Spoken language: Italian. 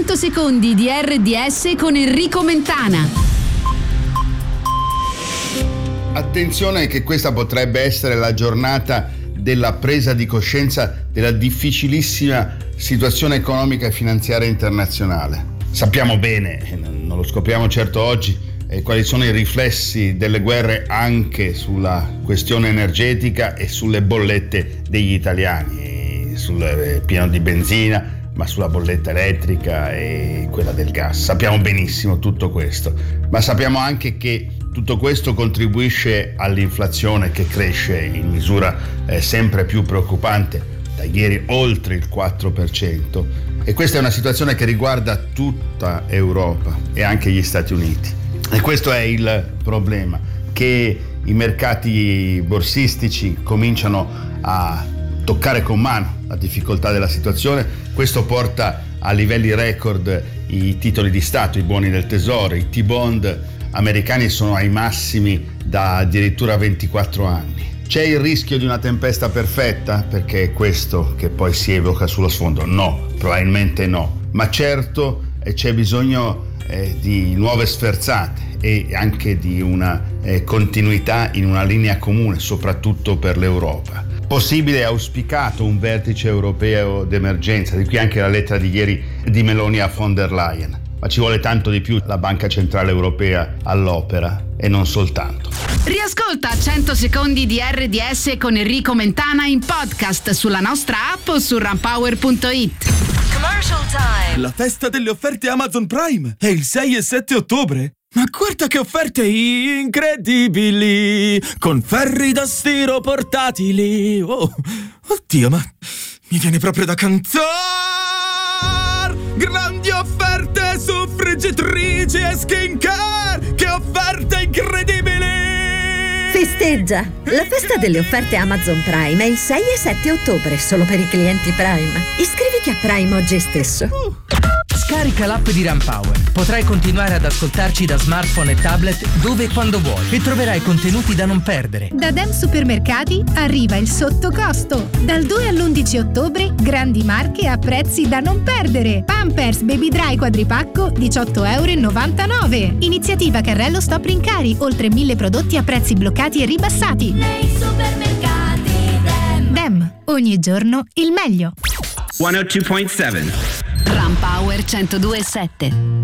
100 secondi di RDS con Enrico Mentana. Attenzione che questa potrebbe essere la giornata della presa di coscienza della difficilissima situazione economica e finanziaria internazionale. Sappiamo bene, non lo scopriamo certo oggi, quali sono i riflessi delle guerre anche sulla questione energetica e sulle bollette degli italiani, sul pieno di benzina, ma sulla bolletta elettrica e quella del gas. Sappiamo benissimo tutto questo, ma sappiamo anche che tutto questo contribuisce all'inflazione che cresce in misura sempre più preoccupante, da ieri oltre il 4%, e questa è una situazione che riguarda tutta Europa e anche gli Stati Uniti. E questo è il problema, che i mercati borsistici cominciano a toccare con mano la difficoltà della situazione. Questo porta a livelli record i titoli di Stato, i buoni del tesoro, i T-bond americani sono ai massimi da addirittura 24 anni. C'è il rischio di una tempesta perfetta? Perché è questo che poi si evoca sullo sfondo? No, probabilmente no, ma certo c'è bisogno di nuove sferzate e anche di una continuità in una linea comune, soprattutto per l'Europa. Possibile e auspicato un vertice europeo d'emergenza, di qui anche la lettera di ieri di Meloni a von der Leyen. Ma ci vuole tanto di più, la Banca Centrale Europea all'opera e non soltanto. Riascolta 100 secondi di RDS con Enrico Mentana in podcast sulla nostra app o su runpower.it. Commercial time. La festa delle offerte Amazon Prime è il 6 e 7 ottobre. Ma guarda che offerte incredibili! Con ferri da stiro portatili. Oh, oddio, ma mi viene proprio da cantare! Grandi offerte su friggitrici e skincare! Che offerte incredibili! Festeggia! La festa delle offerte Amazon Prime è il 6 e 7 ottobre, solo per i clienti Prime. Iscriviti a Prime oggi stesso. Scarica l'app di Runpower. Potrai continuare ad ascoltarci da smartphone e tablet dove e quando vuoi e troverai contenuti da non perdere. Da Dem Supermercati arriva il sottocosto. Dal 2 all'11 ottobre grandi marche a prezzi da non perdere. Pampers Baby Dry quadripacco 18,99 €. Iniziativa Carrello Stop Rincari, oltre 1000 prodotti a prezzi bloccati e ribassati. Nei supermercati Dem. Dem, ogni giorno il meglio. 102.7 Runpower 102.7.